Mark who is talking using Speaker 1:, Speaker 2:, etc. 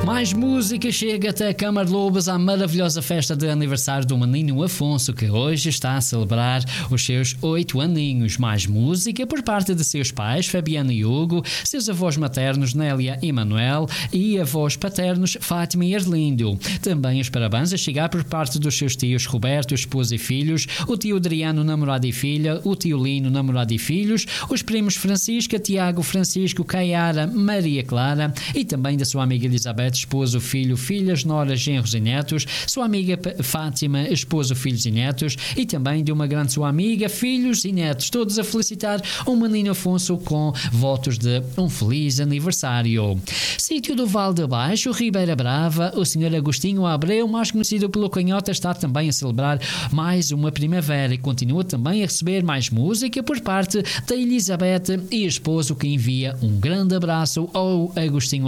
Speaker 1: Mais música chega até a Câmara de Lobos à maravilhosa festa de aniversário do menino Afonso, que hoje está a celebrar os seus 8 aninhos. Mais música por parte de seus pais, Fabiana e Hugo, seus avós maternos, Nélia e Manuel, e avós paternos, Fátima e Erlindo. Também os parabéns a chegar por parte dos seus tios Roberto, esposa e filhos, o tio Adriano, namorado e filha, o tio Lino, namorado e filhos, os primos Francisca, Tiago, Francisco, Caiara, Maria Clara, e também da sua amiga Elizabeth, esposo, filho, filhas, noras, genros e netos, sua amiga Fátima, esposo, filhos e netos, e também de uma grande sua amiga, filhos e netos, todos a felicitar o menino Afonso com votos de um feliz aniversário. Sítio do Vale de Baixo, Ribeira Brava, o Sr. Agostinho Abreu, mais conhecido pelo Canhota, está também a celebrar mais uma primavera e continua também a receber mais música por parte da Elizabeth e esposo, que envia um grande abraço ao Agostinho